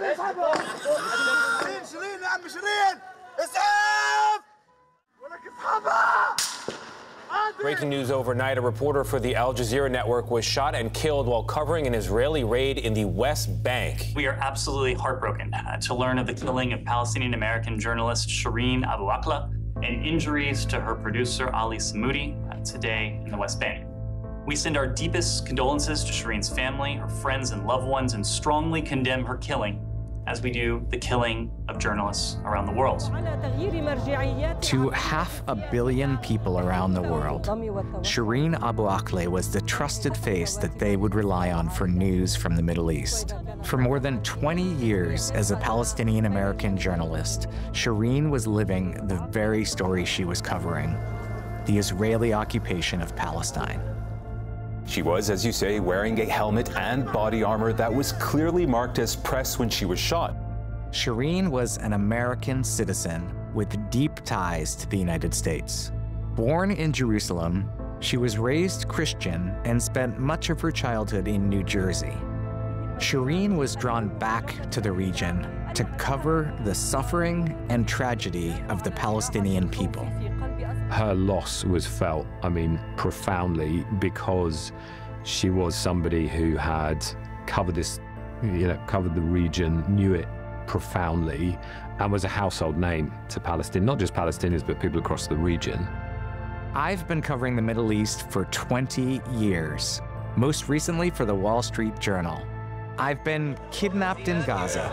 شيرين يا عم شيرين اسعاف ولك اصحابها. Breaking news overnight, a reporter for the Al Jazeera network was shot and killed while covering an Israeli raid in the West Bank. We are absolutely heartbroken to learn of the killing of Palestinian-American journalist Shireen Abu Akleh and injuries to her producer Ali Samudi today in the West Bank. We send our deepest condolences to Shireen's family, her friends and loved ones, and strongly condemn her killing, as we do the killing of journalists around the world. To 500 million people around the world, Shireen Abu Akleh was the trusted face that they would rely on for news from the Middle East. For more than 20 years as a Palestinian-American journalist, Shireen was living the very story she was covering, the Israeli occupation of Palestine. She was, as you say, wearing a helmet and body armor that was clearly marked as press when she was shot. Shireen was an American citizen with deep ties to the United States. Born in Jerusalem, she was raised Christian and spent much of her childhood in New Jersey. Shireen was drawn back to the region to cover the suffering and tragedy of the Palestinian people. Her loss was felt, profoundly, because she was somebody who had covered this, covered the region, knew it profoundly, and was a household name to Palestine, not just Palestinians, but people across the region. I've been covering the Middle East for 20 years, most recently for the Wall Street Journal. I've been kidnapped in Gaza,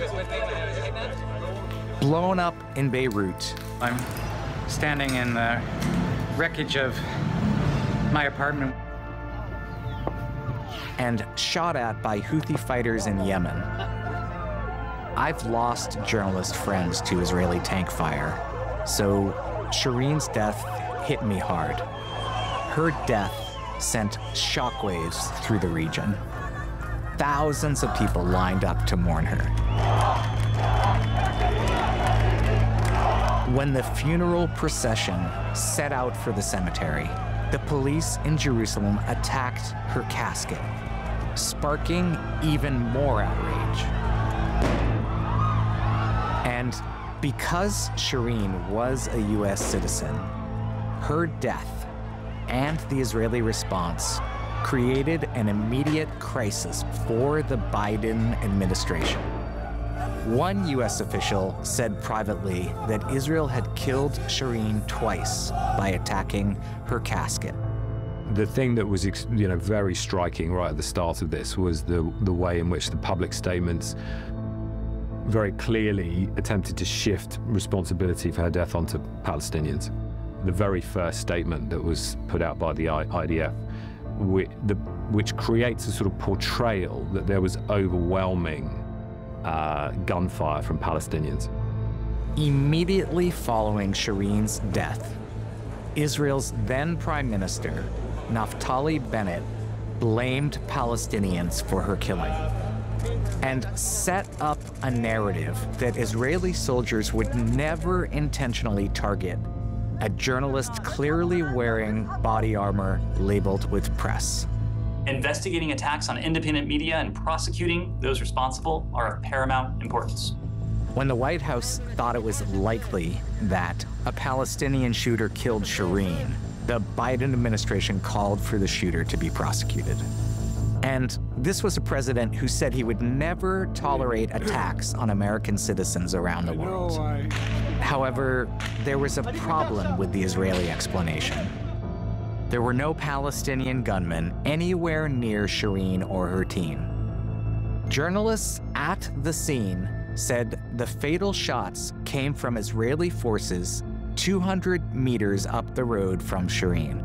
blown up in Beirut. I'm standing in the wreckage of my apartment, and shot at by Houthi fighters in Yemen. I've lost journalist friends to Israeli tank fire, so Shireen's death hit me hard. Her death sent shockwaves through the region. Thousands of people lined up to mourn her. When the funeral procession set out for the cemetery, the police in Jerusalem attacked her casket, sparking even more outrage. And because Shireen was a US citizen, her death and the Israeli response created an immediate crisis for the Biden administration. One US official said privately that Israel had killed Shireen twice by attacking her casket. The thing that was, very striking right at the start of this was the way in which the public statements very clearly attempted to shift responsibility for her death onto Palestinians. The very first statement that was put out by the IDF, which creates a sort of portrayal that there was overwhelming gunfire from Palestinians. Immediately following Shireen's death, Israel's then Prime Minister, Naftali Bennett, blamed Palestinians for her killing and set up a narrative that Israeli soldiers would never intentionally target a journalist clearly wearing body armor labeled with press. Investigating attacks on independent media and prosecuting those responsible are of paramount importance. When the White House thought it was likely that a Palestinian shooter killed Shireen, the Biden administration called for the shooter to be prosecuted. And this was a president who said he would never tolerate attacks on American citizens around the world. However, there was a problem with the Israeli explanation. There were no Palestinian gunmen anywhere near Shireen or her team. Journalists at the scene said the fatal shots came from Israeli forces 200 meters up the road from Shireen.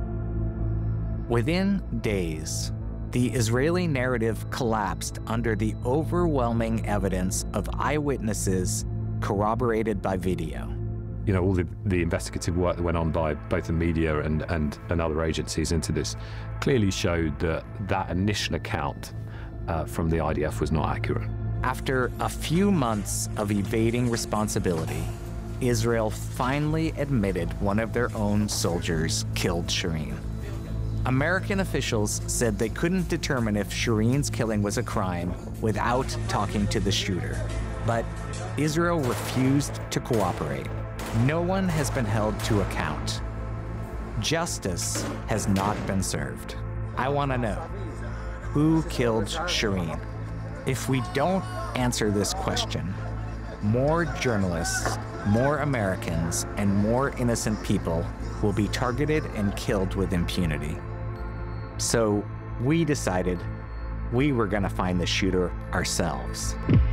Within days, the Israeli narrative collapsed under the overwhelming evidence of eyewitnesses corroborated by video. All the investigative work that went on by both the media and other agencies into this clearly showed that initial account from the IDF was not accurate. After a few months of evading responsibility, Israel finally admitted one of their own soldiers killed Shireen. American officials said they couldn't determine if Shireen's killing was a crime without talking to the shooter. But Israel refused to cooperate. No one has been held to account. Justice has not been served. I want to know, who killed Shireen? If we don't answer this question, more journalists, more Americans, and more innocent people will be targeted and killed with impunity. So we decided we were going to find the shooter ourselves.